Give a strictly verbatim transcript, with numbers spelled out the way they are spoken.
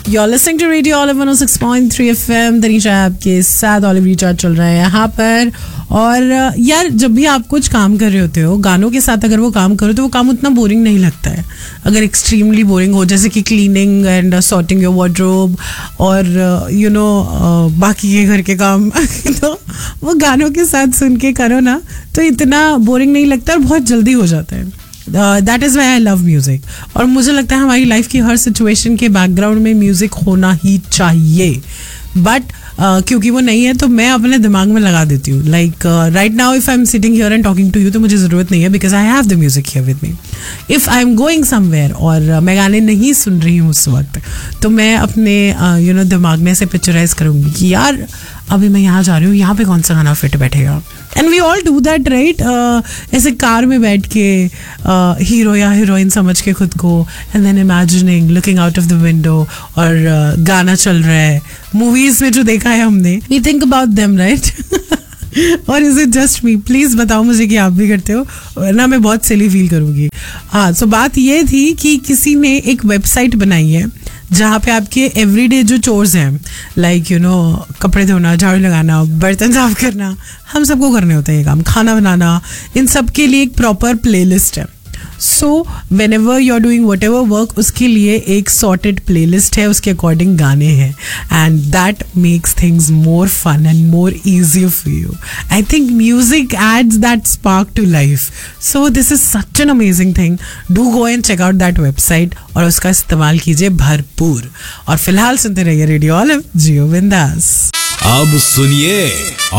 You're listening to Radio Olive one oh six point three F M. Tanisha आपके साथ olive recharge चल रहा है यहाँ पर. और यार जब भी आप कुछ काम कर रहे होते हो, गानों के साथ अगर वो काम करो तो वो काम उतना बोरिंग नहीं लगता है. अगर एक्सट्रीमली बोरिंग हो, जैसे कि cleaning and sorting your wardrobe और यू नो बाकी के घर के काम तो वो गानों के साथ सुन के करो ना तो इतना बोरिंग नहीं लगता और बहुत जल्दी हो जाता है. That is why I love music. और मुझे लगता है हमारी लाइफ की हर सिचुएशन के बैकग्राउंड में म्यूज़िक होना ही चाहिए. बट uh, क्योंकि वो नहीं है तो मैं अपने दिमाग में लगा देती हूँ. Like right now if I am sitting here and talking to you तो मुझे ज़रूरत नहीं है because I have the music here with me. If I am going somewhere और uh, मैं गाने नहीं सुन रही हूँ उस वक्त तो मैं अपने यू नो दिमाग में ऐसे पिक्चराइज करूँगी कि यार अभी मैं यहाँ जा रही हूँ, यहाँ पे कौन सा गाना फिट बैठेगा. And we all do that right. ऐसे कार में बैठ के हीरो uh, या हीरोइन समझ के खुद को and then imagining looking out of the window और uh, गाना चल रहा है. मूवीज में जो देखा है हमने, we think about them right. और is it just me? Please बताओ मुझे कि आप भी करते हो, वरना मैं बहुत सिली फील करूंगी. हाँ, सो बात ये थी कि किसी ने एक वेबसाइट बनाई है जहाँ पे आपके एवरीडे जो चोर्स हैं, लाइक यू नो कपड़े धोना, झाड़ू लगाना, बर्तन साफ करना, हम सबको करने होते हैं ये काम, खाना बनाना, इन सब के लिए एक प्रॉपर प्लेलिस्ट है. So when ever you are doing what ever work, उसके लिए एक सॉर्टेड प्ले लिस्ट है, उसके अकॉर्डिंग गाने हैं and that makes things more fun and more easier for you. I think music ads that spark to life. So this is such an amazing thing. Do go and check out that website और उसका इस्तेमाल कीजिए भरपूर. और फिलहाल सुनते रहिए radio olive, जियो बिंदास. अब सुनिए